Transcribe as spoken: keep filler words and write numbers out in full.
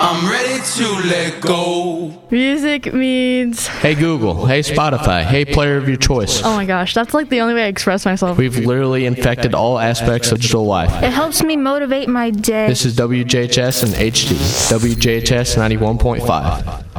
I'm ready to let go. Music means... Hey Google, hey Spotify, hey player of your choice. Oh my gosh, that's like the only way I express myself. We've literally infected all aspects of digital life. It helps me motivate my day. This is W J H S and H D. W J H S ninety-one point five.